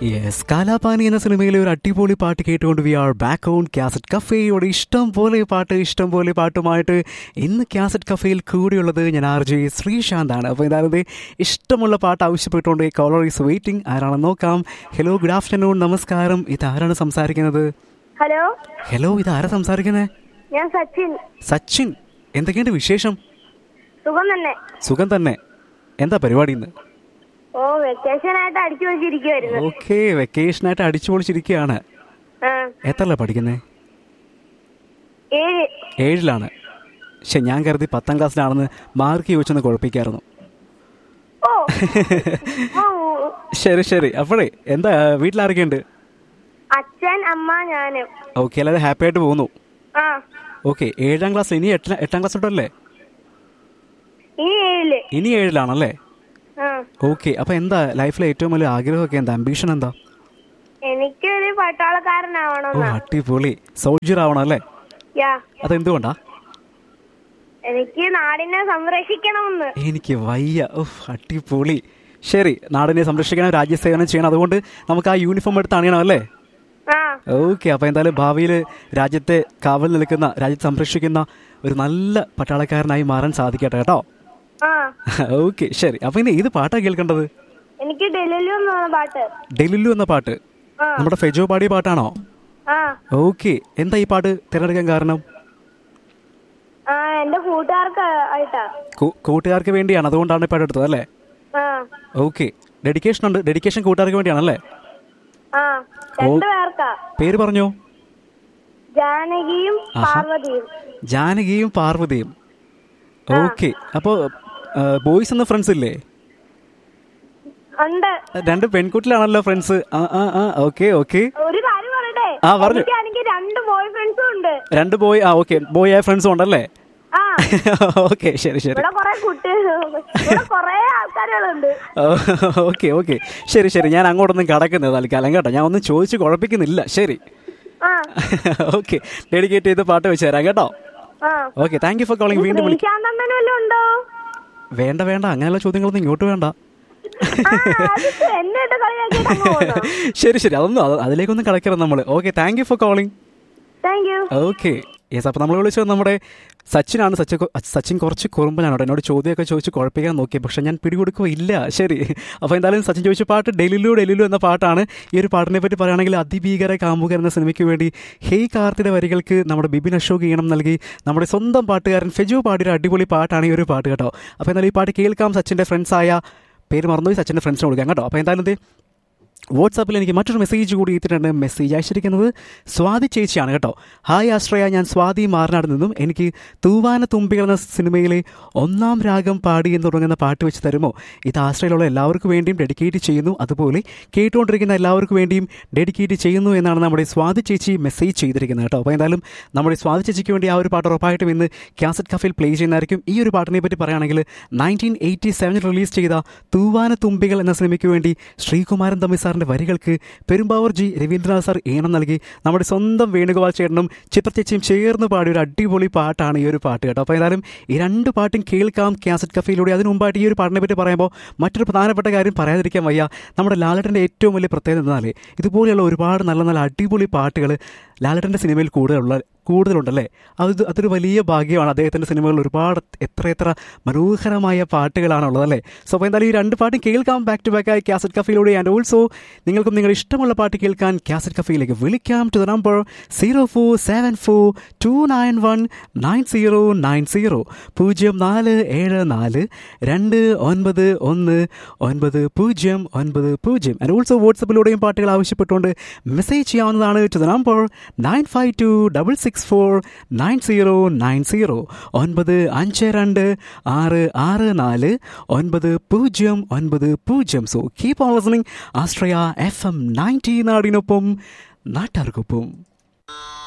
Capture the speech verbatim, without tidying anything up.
Yes, Kalapani എന്ന സിനിമയിലെ ഒരു അടിപൊളി പാട്ട് കേട്ടുകൊണ്ട് V are back on cassette കഫേയോടെ ഇഷ്ടം പോലെ പാട്ട് ഇഷ്ടം പോലെ പാട്ടുമായിട്ട് ഇന്ന് കാസറ്റ് കഫേയിൽ കൂടിയുള്ളത് ഞാൻ ആർ ജെ ശ്രീശാന്താണ്. അപ്പോൾ ഇതായത് ഇഷ്ടമുള്ള പാട്ട് ആവശ്യപ്പെട്ടുകൊണ്ട് കോളർ ഈസ് വെയിറ്റിംഗ്. ആരാണെന്ന് നോക്കാം. ഹലോ, ഗുഡ് ആഫ്റ്റർനൂൺ, നമസ്കാരം. ഇതാരാണ് സംസാരിക്കുന്നത്? ഹലോ ഹലോ, ഇതാരാ സംസാരിക്കുന്നത്? ഞാൻ സച്ചിൻ. സച്ചിൻ, എന്തൊക്കെയുണ്ട് വിശേഷം? സുഖം തന്നെ. സുഖം തന്നെ. എന്താ പരിപാടി ഇന്ന്? ഓ, വെക്കേഷൻ ആയിട്ട് അടിച്ചു പൊളിച്ചിരിക്കുവായിരുന്നു. ഓക്കെ, വെക്കേഷനായിട്ട് അടിച്ചു പൊളിച്ചിരിക്കുകയാണ്. എത്രല്ല പഠിക്കുന്നേ? ഏഴ്. ഏഴിലാണ്. പക്ഷെ ഞാൻ കരുതി പത്താം ക്ലാസ്സിലാണെന്ന് മാർക്ക് ചോദിച്ചൊന്ന് കുഴപ്പിക്കായിരുന്നു. ഓ ശരി ശരി. അപ്പോഴേ എന്താ വീട്ടിലാരൊക്കെയുണ്ട്? അച്ഛൻ, അമ്മ, ഞാനും. ഓക്കെ, അല്ലാതെ ഹാപ്പി ആയിട്ട് പോകുന്നു. ആ ഓക്കെ, ഏഴാം ക്ലാസ്. ഇനി എട്ടാം എട്ടാം ക്ലാസ് തൊട്ടല്ലേ? ഇനി ഏഴില്. ഇനി ഏഴിലാണല്ലേ? ആ. ഓക്കെ, അപ്പൊ എന്താ ലൈഫിലെ ഏറ്റവും വലിയ ആഗ്രഹമൊക്കെ എന്താ? അംബീഷൻ എന്താ? എനിക്കൊരു പട്ടാളക്കാരനാവണം. ഓ, അടിപൊളി. സോൾജർ ആവണം അല്ലേ? യാ. അതെന്തുകൊണ്ടാ? എനിക്ക് നാടിനെ സംരക്ഷിക്കണമെന്ന്. എനിക്ക് വയ്യ. ഓഹ്, അടിപൊളി. ശരി, നാടിനെ സംരക്ഷിക്കണം, രാജ്യസേവനം ചെയ്യണം. അതുകൊണ്ട് നമുക്ക് ആ യൂണിഫോം എടുത്ത് അണിയണം അല്ലേ? ആ. ഓക്കെ, അപ്പോൾ എന്തായാലും ഭാവിയിൽ രാജ്യത്തെ കാവൽ നിൽക്കുന്ന, രാജ്യത്തെ സംരക്ഷിക്കുന്ന ഒരു നല്ല പട്ടാളക്കാരനായി മാറാൻ സാധിക്കട്ടെ കേട്ടോ. ആ. ഓക്കെ, ശരി. അപ്പൊ ഇനി ഏത് പാട്ടാ കേൾക്കേണ്ടത്? എനിക്ക് ഡെലിലു എന്ന പാട്ട്. ഡെലിലു എന്ന പാട്ട് നമ്മുടെ ഫെജോ പാടിയ പാട്ടാണോ? ആ. ഓക്കെ, എന്താ ഈ പാട്ട് തിരഞ്ഞെടുക്കാൻ കാരണം? ആ, എന്റെ കൂട്ടുകാർക്ക് ആയിട്ടാ. കൂട്ടുകാർക്ക് വേണ്ടിയാണ്, അതുകൊണ്ടാണ് ഈ പാട്ട് എടുത്തത് അല്ലേ? ആ. ഓക്കെ, ഡെഡിക്കേഷൻ ഉണ്ട്. ഡെഡിക്കേഷൻ കൂട്ടുകാർക്ക് വേണ്ടിയാണല്ലേ? ആ, രണ്ടു പേർക്കാ. പേര് പറഞ്ഞോ. ജാനകിയും പാർവതിയും. ജാനകിയും പാർവതിയും. ഓക്കെ, അപ്പോ ബോയ്സ് എന്ന ഫ്രണ്ട്സ് ഇല്ലേ? ഉണ്ട്. രണ്ട് പെൺകുട്ടികളാണല്ലോ ഫ്രണ്ട്സ്. ആ ആ ആ ഓക്കെ ഓക്കെ. ഒരു കാര്യം പറയട്ടെ. ആ, പറഞ്ഞു. എനിക്ക് രണ്ട് ബോയ് ഫ്രണ്ട്സും ഉണ്ട്. രണ്ട് ബോയ്. ആ, ഓക്കെ, ബോയ് ആയ ഫ്രണ്ട്സും ഉണ്ടല്ലേ? ഓക്കെ, ശരി ശരി. ഓക്കെ ഓക്കെ, ശരി ശരി. ഞാൻ അങ്ങോട്ടൊന്നും കടക്കുന്നത് തൽക്കാലം കേട്ടോ. ഞാൻ ഒന്നും ചോദിച്ച് കുഴപ്പിക്കുന്നില്ല. ശരി. ഓക്കെ, ഡെഡിക്കേറ്റ് ചെയ്ത് പാട്ട് വെച്ച് തരാം കേട്ടോ. Okay, thank you for calling. വീണ്ടും വേണ്ട വേണ്ട, അങ്ങനെയുള്ള ചോദ്യങ്ങളൊന്നും ഇങ്ങോട്ട് വേണ്ട. ശരി ശരി, അതൊന്നും അതിലേക്കൊന്നും കളക്കരുത് നമ്മൾ. Okay, thank you for calling. Okay, yes. അപ്പോൾ നമ്മൾ വിളിച്ചത് നമ്മുടെ സച്ചിനാണ്. സച്ചിൻ സച്ചിൻ കുറച്ച് കുറുമ്പനാണ്. എന്നോട് ചോദ്യമൊക്കെ ചോദിച്ച് കുഴപ്പിക്കാൻ നോക്കി, പക്ഷെ ഞാൻ പിടികൊടുക്കുകയില്ല. ശരി. അപ്പോൾ എന്തായാലും സച്ചിൻ ചോദിച്ച പാട്ട് ഡെലിലു ഡെലിലു എന്ന പാട്ടാണ്. ഈ ഒരു പാട്ടിനെ പറ്റി പറയുകയാണെങ്കിൽ അതിഭീകര കാമുകൻ എന്ന സിനിമയ്ക്ക് വേണ്ടി ഹേയ് കാർത്തിയുടെ വരികൾക്ക് നമ്മുടെ ബിബിൻ അശോക് ഈണം നൽകി നമ്മുടെ സ്വന്തം പാട്ടുകാരൻ ഫെജു പാടിയൊരു അടിപൊളി പാട്ടാണ് ഈ ഒരു പാട്ട് കേട്ടോ. അപ്പോൾ എന്തായാലും ഈ പാട്ട് കേൾക്കാം. സച്ചിൻ്റെ ഫ്രണ്ട്സായ, പേര് മറന്നുപോയി, സച്ചിൻ്റെ ഫ്രണ്ട്സിന് കൊടുക്കാം കേട്ടോ. അപ്പോൾ എന്തായാലും ഇത് വാട്സാപ്പിൽ എനിക്ക് മറ്റൊരു മെസ്സേജ് കൂടി എത്തിയിട്ടുണ്ട്. മെസ്സേജ് അയച്ചിരിക്കുന്നത് സ്വാതി ചേച്ചിയാണ് കേട്ടോ. ഹായ് ആശ്രയ, ഞാൻ സ്വാതി മാറനാട് നിന്നും. എനിക്ക് തൂവാന തുമ്പികൾ എന്ന സിനിമയിലെ ഒന്നാം രാഗം പാടി എന്ന് തുടങ്ങുന്ന പാട്ട് വെച്ച് തരുമോ? ഇത് ആശ്രയിലുള്ള എല്ലാവർക്കും വേണ്ടിയും ഡെഡിക്കേറ്റ് ചെയ്യുന്നു, അതുപോലെ കേട്ടുകൊണ്ടിരിക്കുന്ന എല്ലാവർക്കും വേണ്ടിയും ഡെഡിക്കേറ്റ് ചെയ്യുന്നു എന്നാണ് നമ്മുടെ സ്വാതി ചേച്ചി മെസ്സേജ് ചെയ്തിരിക്കുന്നത് കേട്ടോ. അപ്പോൾ എന്തായാലും നമ്മുടെ സ്വാതി ചേച്ചിക്ക് വേണ്ടി ആ ഒരു പാട്ട് ഉറപ്പായിട്ടും ഇന്ന് കാസറ്റ് കഫേയിൽ പ്ലേ ചെയ്യുന്നതായിരിക്കും. ഈ ഒരു പാട്ടിനെ പറ്റി പറയുകയാണെങ്കിൽ നയൻറ്റീൻ എയ്റ്റി സെവനിൽ റിലീസ് ചെയ്ത തൂവാന തുമ്പികൾ എന്ന സിനിമയ്ക്ക് വേണ്ടി ശ്രീകുമാരൻ തമ്പി സാറിൻ്റെ വരികൾക്ക് പെരുമ്പാവൂർ ജി രവീന്ദ്രനാഥ് സാർ ഈണം നൽകി നമ്മുടെ സ്വന്തം വേണുഗോപാൽ ചേട്ടനും ചിത്രചേച്ചിയും ചേർന്ന് പാടിയ ഒരു അടിപൊളി പാട്ടാണ് ഈ ഒരു പാട്ട് കേട്ടോ. അപ്പോൾ ഏതായാലും ഈ രണ്ട് പാട്ടും കേൾക്കാം കാസറ്റ് കഫേയിലൂടെ. അതിന് മുമ്പായിട്ട് ഈ ഒരു പാട്ടിനെ പറ്റി പറയുമ്പോൾ മറ്റൊരു പ്രധാനപ്പെട്ട കാര്യം പറയാതിരിക്കാൻ വയ്യ. നമ്മുടെ ലാലേട്ടൻ്റെ ഏറ്റവും വലിയ പ്രത്യേകത എന്നാൽ ഇതുപോലെയുള്ള ഒരുപാട് നല്ല നല്ല അടിപൊളി പാട്ടുകൾ ലാലേട്ടൻ്റെ സിനിമയിൽ കൂടുതലുള്ള കൂടുതലുണ്ടല്ലേ. അത് അതൊരു വലിയ ഭാഗ്യമാണ്. അദ്ദേഹത്തിൻ്റെ സിനിമകളിൽ ഒരുപാട് എത്ര എത്ര മനോഹരമായ പാട്ടുകളാണുള്ളതല്ലേ. സോ അപ്പോൾ എന്തായാലും ഈ രണ്ട് പാട്ടും കേൾക്കാം ബാക്ക് ടു ബാക്ക് ആയി കാസറ്റ് കഫേയിലൂടെ. ആൻഡ് ഓൾസോ നിങ്ങൾക്കും നിങ്ങളുടെ ഇഷ്ടമുള്ള പാട്ട് കേൾക്കാൻ കാസറ്റ് കഫേയിലേക്ക് വിളിക്കാം to the number zero four seven four to nine one nine zero nine zero പൂജ്യം നാല് ഏഴ് നാല് രണ്ട് ഒൻപത് ഒന്ന് ഒൻപത് പൂജ്യം ഒൻപത് പൂജ്യം. ആൻഡ് ഓൾസോ വാട്സപ്പിലൂടെയും പാട്ടുകൾ ആവശ്യപ്പെട്ടുകൊണ്ട് മെസ്സേജ് ചെയ്യാവുന്നതാണ് to the number nine five to double six four nine zero nine zero ഒൻപത് അഞ്ച് രണ്ട് ആറ് ആറ് നാല് ഒൻപത് പൂജ്യം ഒൻപത് പൂജ്യം. So keep on listening Ashraya F M ninety, നാടിനൊപ്പം നാട്ടാർക്കൊപ്പം.